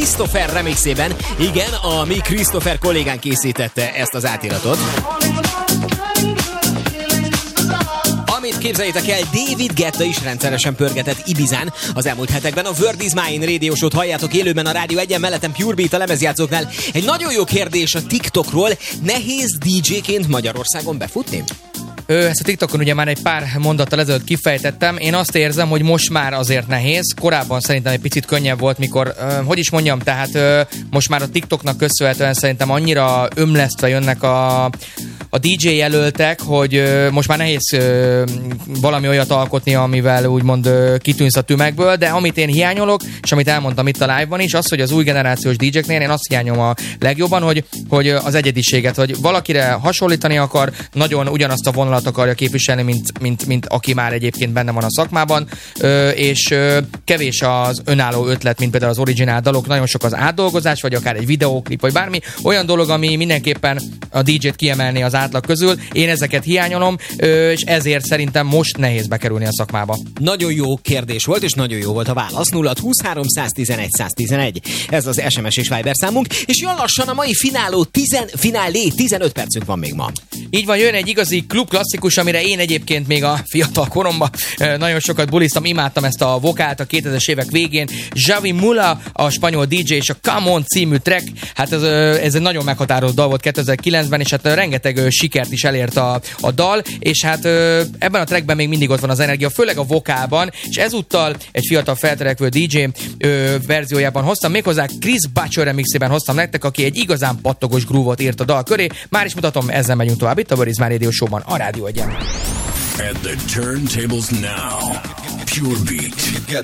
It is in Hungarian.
Christopher remixében. Igen, a mi Christopher kollégán készítette ezt az átiratot. Amit képzeljétek el, David Guetta is rendszeresen pörgetett Ibizán az elmúlt hetekben. A Word is Mine Radio Show-t halljátok élőben a Rádió 1-en, mellettem Pure Beat a lemezjátszóknál. Egy nagyon jó kérdés a TikTokról. Nehéz DJ-ként Magyarországon befutni? Ezt a TikTokon ugye már egy pár mondattal ezelőtt kifejtettem. Én azt érzem, hogy most már azért nehéz. Korábban szerintem egy picit könnyebb volt, mikor, tehát most már a TikToknak köszönhetően szerintem annyira ömlesztve jönnek a DJ jelöltek, hogy most már nehéz valami olyat alkotni, amivel úgymond kitűnsz a tömegből, de amit én hiányolok, és amit elmondtam itt a live-ban is, az, hogy az új generációs DJ-knél én azt hiányolom a legjobban, hogy az egyediséget, hogy valakire hasonlítani akar, nagyon ugyanazt a vonalat akarja képviselni, mint aki már egyébként benne van a szakmában, és kevés az önálló ötlet, mint például az originál dalok, nagyon sok az átdolgozás, vagy akár egy videóklip, vagy bármi, olyan dolog, ami mindenképpen a DJ-t kiemelni az átlag közül. Én ezeket hiányolom, és ezért szerintem most nehéz bekerülni a szakmába. Nagyon jó kérdés volt, és nagyon jó volt a válasz. 0-23 111 111. Ez az SMS és Viber számunk, és jön lassan a mai finálé, 15 percünk van még ma. Így van, jön egy igazi klub klasszikus, amire én egyébként még a fiatal koromban nagyon sokat buliztam, imádtam ezt a vokált a 2000-es évek végén. Javi Mula, a spanyol DJ, és a Come On című track, hát ez egy nagyon meghatározó dal volt 2009-ben, és hát rengeteg sikert is elért a dal, és hát ebben a trackben még mindig ott van az energia, főleg a vokálban, és ezúttal egy fiatal feltörekvő DJ verziójában hoztam, méghozzá Chris Butcher remixében hoztam nektek, aki egy igazán pattogos groove-ot írt a dal köré. Már is mutatom, ezzel megyünk tovább itt a Word is Mine Radio Show-ban, a Rádió 1-en. At the turntables now, Pure Beat.